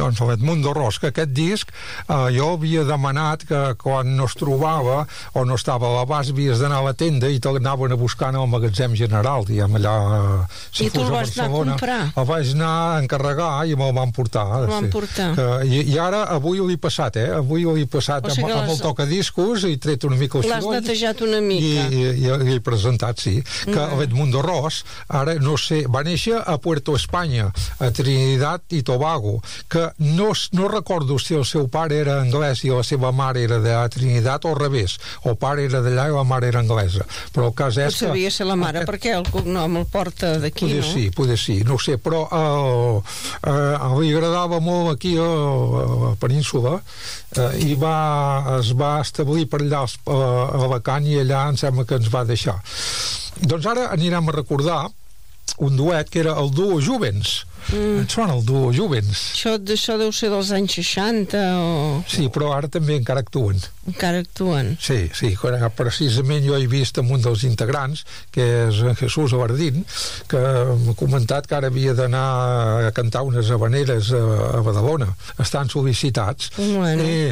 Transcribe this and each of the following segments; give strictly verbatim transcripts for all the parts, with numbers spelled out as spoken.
doncs l'Edmundo Ros, que aquest disc eh, jo havia demanat que quan no es trobava o no estava a l'abast havies d'anar a la tenda i te l'anaven a buscar en el magatzem general, diguem, allà si I tu el vas anar a comprar? El vaig anar a encarregar i me'l van portar. El van sí. portar. Que, i, I ara, avui l'he passat, eh? Avui l'he passat o sigui amb, amb el tocadiscos i tret una mica el l'has soroll. netejat una mica. I, i, i, i he presentat, sí. Que Mm. l'Edmundo Ros, ara no sé, va néixer a Puerto Espanya, a Trinidad i Tobago, que no, no recordo si el seu pare era anglès i la seva mare era de Trinidad o al revés. El pare era d'allà i la mare era anglesa. Però el cas és que... Sabia ser la mare, aquest... perquè el cognom el porta d'aquí, poder no? sí, poder sí, no ho sé, però eh, eh, li agradava molt aquí a, a la península eh, i va, es va establir per allà a, a Alacant i allà em sembla que ens va deixar. Doncs ara anirem a recordar un duet que era el duo Juvens. Mm. Et sona el duo Juvens? Això, això deu ser dels anys seixanta o... Sí, però ara també encara actuen. Encara actuen. Sí, sí, precisament jo he vist amb un dels integrants, que és en Jesús Abardín, que m'ha comentat que ara havia d'anar a cantar unes habaneres a, a Badalona. Estan sol·licitats. Bueno. Eh,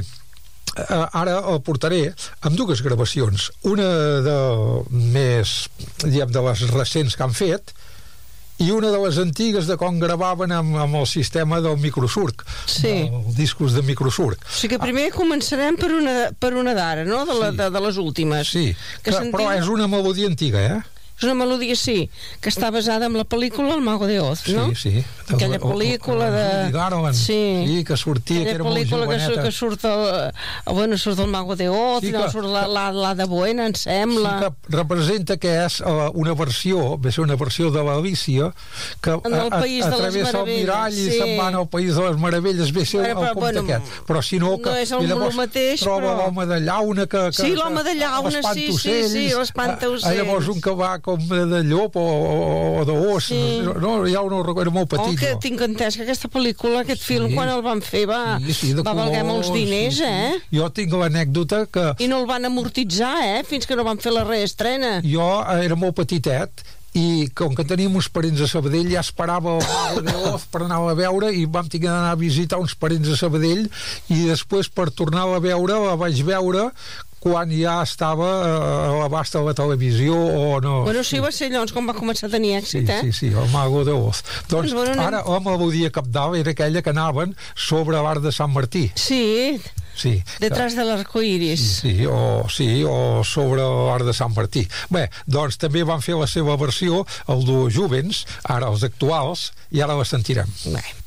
ara el portaré amb dues gravacions, una de més, diguem, de les recents que han fet i una de les antigues de com gravaven amb, amb el sistema del microsurc, sí. els discos de microsurc. O sigui que primer començarem per una, per una d'ara, no? De, la, sí. de, de les últimes. Sí, que, però és una melodia antiga, eh? És una melodia, sí, que està basada en la pel·lícula El Mago de Oz, no? Sí, sí. Aquella pel·lícula de... Garland, sí. sí, que sortia, que era molt joveneta. Que surt el, bueno, surt el Mago de Oz, sí, que... surt la, la, la de Buena, em sembla. Sí, que representa que és uh, una versió, ve ser una versió de l'Alícia, que en el País a, a, de les travessa el mirall sí. i se'n van al País de les Meravelles, ve ser bueno, el conte bueno, aquest. Però si no, que, no és el llavors mateix, troba però... l'home de llauna que, que, sí, l'home de llauna, sí, sí, sí, l'espanta ocells. Llavors un que va com de llop o, o d'os, sí. no, ja no recordo, era molt petit. Oh, que tinc entès que aquesta pel·lícula, aquest sí. film, quan el van fer va, sí, sí, va valer molts diners, sí, sí. eh? Jo tinc l'anècdota que... I no el van amortitzar, eh? Fins que no van fer la reestrena. Jo era molt petitet i com que teníem uns parents a Sabadell ja esperava el Mago de Oz per anar a veure i vam tenir d'anar a visitar uns parents a Sabadell i després per tornar a veure la vaig veure quan ja estava a l'abast de la televisió o no. Bueno, sí, va ser llavors quan va començar a tenir èxit, sí, eh? Sí, sí, el Mago de Oz. Doncs bueno, anem... ara la melodia cabdal era aquella que anaven sobre l'Arc de Sant Martí. Sí, sí detrás que... de l'arcoiris. Sí, sí, o, sí, o sobre l'Arc de Sant Martí. Bé, doncs també van fer la seva versió, el duo Juvens, ara els actuals, i ara la sentirem. Bé.